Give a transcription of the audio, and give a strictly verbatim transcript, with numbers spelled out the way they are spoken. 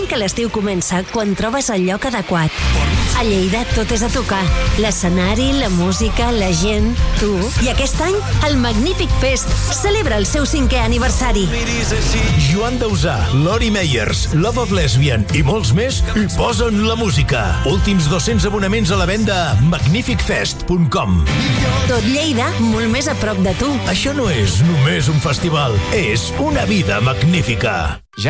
que l'estiu comença quan trobes el lloc adequat. A Lleida tot és a tocar. L'escenari, la música, la gent, tu. I aquest any, el Magnífic Fest celebra el seu cinquè aniversari. Joan Dausà, Lori Meyers, Love of Lesbian i molts més hi posen la música. Últims dos-cents abonaments a la venda a magnific fest punt com. Tot Lleida, molt més a prop de tu. Això no és només un festival, és una vida magnífica.